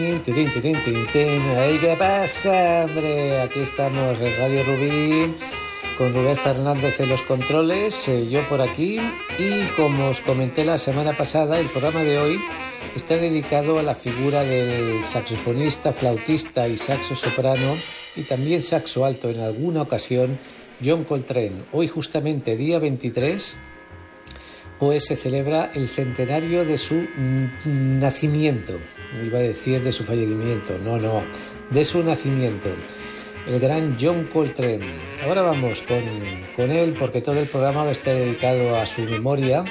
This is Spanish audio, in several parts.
Tirín, tirín, tirín, tirín. Ay, ¿qué pasa, hombre? Aquí estamos en Radio Rubí con Rubén Fernández en los controles, yo por aquí, y como os comenté la semana pasada, el programa de hoy está dedicado a la figura del saxofonista, flautista y saxo soprano y también saxo alto en alguna ocasión, John Coltrane. Hoy justamente día 23 pues se celebra el centenario de su nacimiento. Iba a decir de su fallecimiento, no, de su nacimiento. El gran John Coltrane. Ahora vamos con él porque todo el programa va a estar dedicado a su memoria,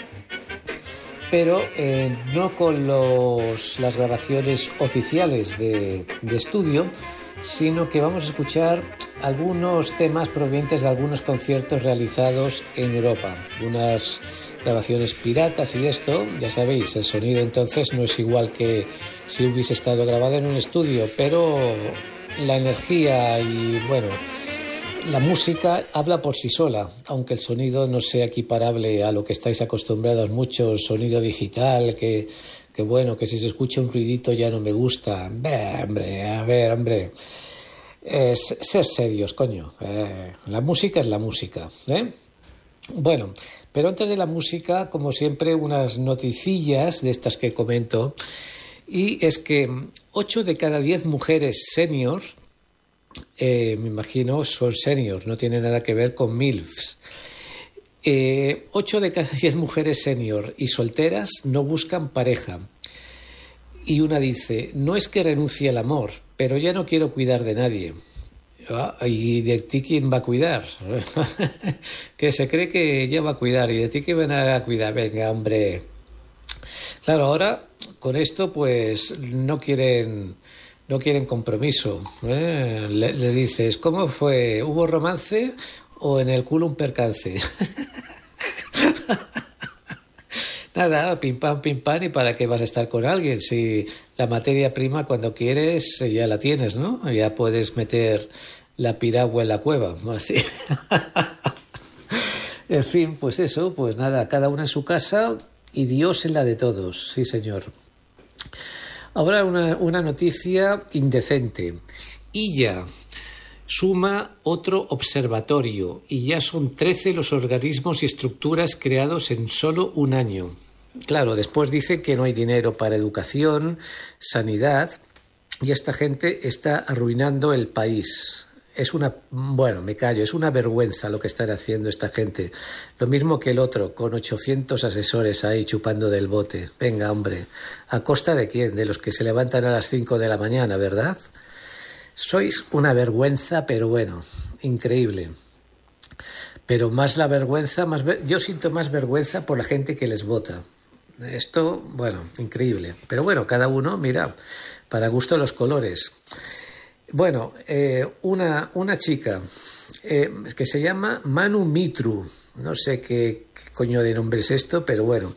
pero no con las grabaciones oficiales de estudio, sino que vamos a escuchar algunos temas provenientes de algunos conciertos realizados en Europa, unas grabaciones piratas y esto, ya sabéis, el sonido entonces no es igual que si hubiese estado grabado en un estudio, pero la energía y bueno, la música habla por sí sola, aunque el sonido no sea equiparable a lo que estáis acostumbrados mucho, sonido digital, que bueno, que si se escucha un ruidito ya no me gusta. Hombre, ser serios, coño. La música es la música, ¿eh? Bueno, pero antes de la música, como siempre, unas noticillas de estas que comento, y es que 8 de cada 10 mujeres senior, me imagino, son senior, no tiene nada que ver con MILFs. 8 de cada 10 mujeres senior y solteras no buscan pareja. Y una dice, no es que renuncie al amor, pero ya no quiero cuidar de nadie. ¿Y de ti quién va a cuidar? Que se cree que ella va a cuidar. ¿Y de ti quién van a cuidar? Venga, hombre. Claro, ahora con esto pues no quieren compromiso, ¿eh? Le dices, ¿cómo fue? ¿Hubo romance o en el culo un percance? Nada, pim pam, y para qué vas a estar con alguien si la materia prima cuando quieres ya la tienes, ¿no? Ya puedes meter la piragua en la cueva, así. En fin, pues eso, pues nada, cada una en su casa y Dios en la de todos, sí señor. Ahora una noticia indecente. Illa suma otro observatorio y ya son 13 los organismos y estructuras creados en solo un año. Claro, después dice que no hay dinero para educación, sanidad, y esta gente está arruinando el país. Es una vergüenza lo que están haciendo esta gente. Lo mismo que el otro, con 800 asesores ahí chupando del bote. Venga, hombre, ¿a costa de quién? De los que se levantan a las 5 de la mañana, ¿verdad? Sois una vergüenza, pero bueno, increíble. Pero más la vergüenza, yo siento más vergüenza por la gente que les vota. Esto, bueno, increíble. Pero bueno, cada uno, mira, para gusto los colores. Bueno, una chica que se llama Manu Mitru, no sé qué coño de nombre es esto, pero bueno.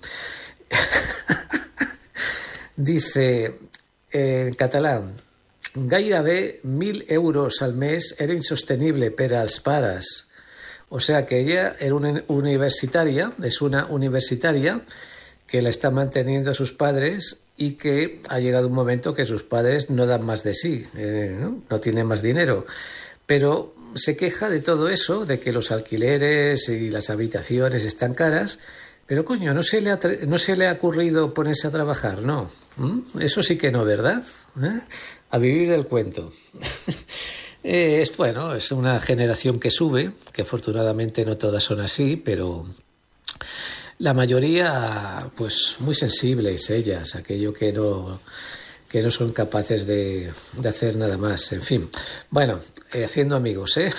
Dice en catalán, gairebé 1.000 euros al mes era insostenible per als pares. O sea que ella era una universitaria, es una universitaria que la está manteniendo a sus padres y que ha llegado un momento que sus padres no dan más de sí, no tienen más dinero. Pero se queja de todo eso, de que los alquileres y las habitaciones están caras, pero coño, no se le ha ocurrido ponerse a trabajar, ¿no? Eso sí que no, ¿verdad? A vivir del cuento. Es una generación que sube, que afortunadamente no todas son así, pero la mayoría, pues muy sensibles ellas, aquello que no son capaces de hacer nada más, en fin. Bueno, haciendo amigos, ¿eh?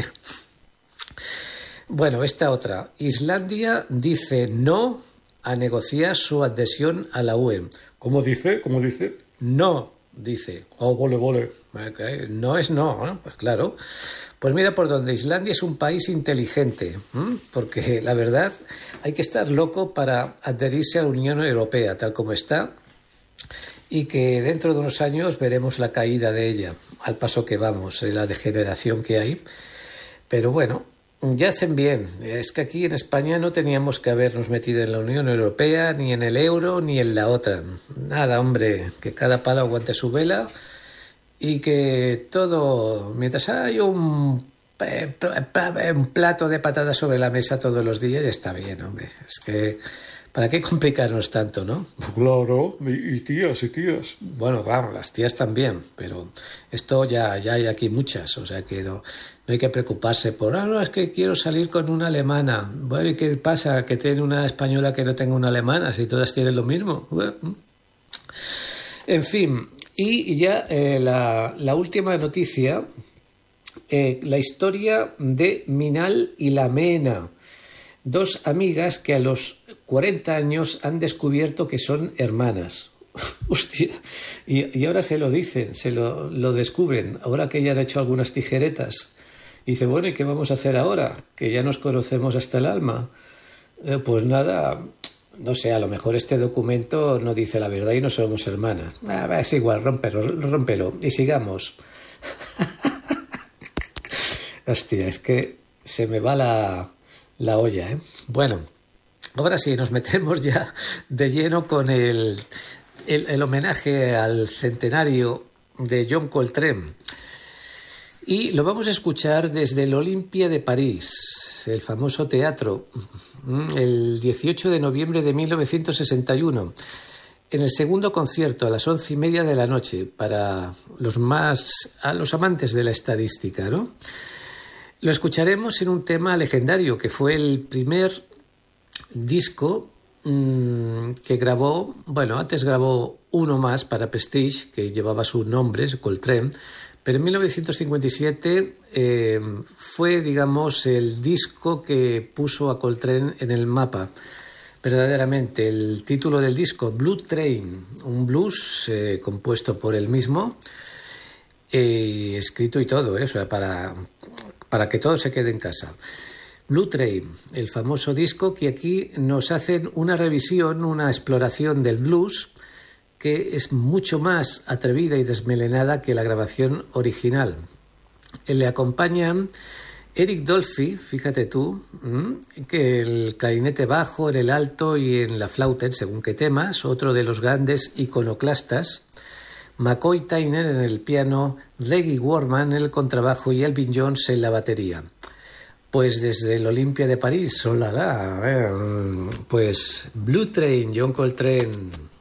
Bueno, esta otra. Islandia dice no a negociar su adhesión a la UE. ¿Cómo dice? No, dice. Oh, vale. Okay. No es no, ¿eh? Pues claro. Pues mira por dónde. Islandia es un país inteligente, porque la verdad hay que estar loco para adherirse a la Unión Europea, tal como está, y que dentro de unos años veremos la caída de ella, al paso que vamos, la degeneración que hay. Pero bueno, Ya hacen bien. Es que aquí en España no teníamos que habernos metido en la Unión Europea, ni en el euro, ni en la OTAN. Nada, hombre, que cada palo aguante su vela y que todo, mientras hay un plato de patatas sobre la mesa todos los días, ya está bien, hombre. Es que, ¿para qué complicarnos tanto, no? Claro, y tías y tías. Bueno, vamos, las tías también, pero esto ya hay aquí muchas, o sea que no hay que preocuparse por, no, es que quiero salir con una alemana. Bueno, ¿y qué pasa? ¿Que tiene una española que no tenga una alemana? Si todas tienen lo mismo. En fin, y ya la última noticia, la historia de Minal y la Mena, dos amigas que a los 40 años han descubierto que son hermanas. Hostia, y ahora se lo dicen, lo descubren, ahora que ya han hecho algunas tijeretas. Y dice, bueno, ¿y qué vamos a hacer ahora? Que ya nos conocemos hasta el alma. Pues nada, no sé, a lo mejor este documento no dice la verdad y no somos hermanas. Es igual, rómpelo y sigamos. Hostia, es que se me va la olla, ¿eh? Bueno, ahora sí, nos metemos ya de lleno con el homenaje al centenario de John Coltrane. Y lo vamos a escuchar desde el Olympia de París, el famoso teatro, el 18 de noviembre de 1961, en el segundo concierto a las 11:30 de la noche, para a los amantes de la estadística, ¿no? Lo escucharemos en un tema legendario, que fue el primer disco que grabó, bueno, antes grabó uno más para Prestige, que llevaba su nombre, Coltrane, pero en 1957 fue, digamos, el disco que puso a Coltrane en el mapa. Verdaderamente, el título del disco, Blue Train, un blues compuesto por él mismo, escrito y todo, o sea, para que todo se quede en casa. Blue Train, el famoso disco que aquí nos hacen una revisión, una exploración del blues, que es mucho más atrevida y desmelenada que la grabación original. Le acompañan Eric Dolphy, fíjate tú, que el clarinete bajo, en el alto y en la flauta, en según qué temas, otro de los grandes iconoclastas, McCoy Tyner en el piano, Reggie Workman en el contrabajo y Elvin Jones en la batería. Pues desde el Olympia de París, pues Blue Train, John Coltrane.